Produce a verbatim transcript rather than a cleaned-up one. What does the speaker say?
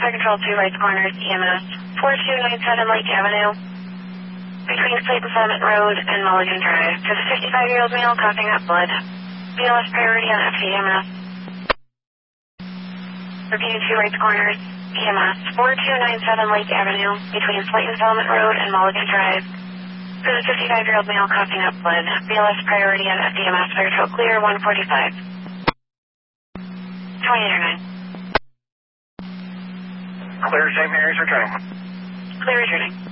Fire Control two Rights Corners, E M S, four two nine seven Lake Avenue, between Slayton Summit Road and Mulligan Drive. To the fifty-five-year-old male coughing up blood. B L S priority on F E M S. Repeating two Rights Corners, E M S, four two nine seven Lake Avenue, between Slayton Summit Road and Mulligan Drive. To the fifty-five-year-old male coughing up blood. B L S priority on F E M S. Fire Control clear, one forty-five. twenty-eight oh nine. Clear, Saint Mary's returning. Clear returning.